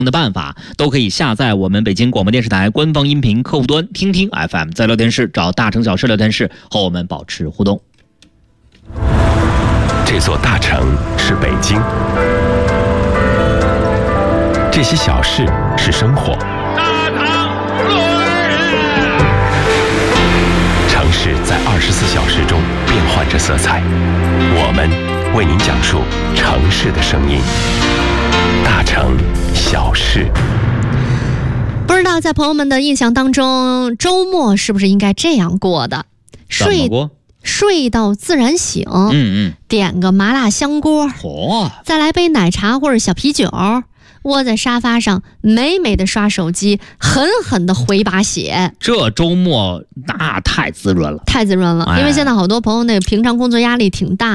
的办法，都可以下载我们北京广播电视台官方音频客户端听听 FM， 在聊天室找大城小事聊天室和我们保持互动。 这座大城是北京，这些小事是生活。城市在24小时中变换着色彩，我们为您讲述城市的声音。大城小事。 不知道在朋友们的印象当中，周末是不是应该这样过的？睡到自然醒，点个麻辣香锅，再来杯奶茶或者小啤酒，窝在沙发上美美的刷手机，狠狠的回把血。 这周末那太滋润了， 因为现在好多朋友那个平常工作压力挺大